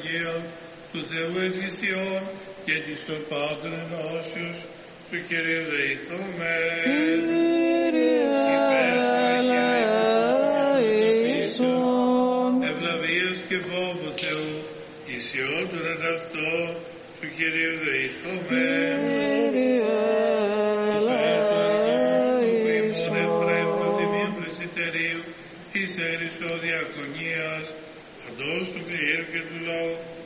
Αγίων του Θεού Εκκλησιών και της των πάντων ενώσεως του Κυρίου δεηθούμε. Ευλαβίας και φόβου Θεού, ισιών τον εαυτό του Κυρίου δεηθούμε. Της Ερησόδιακονίας, παντός του Κυρίου και του λαού,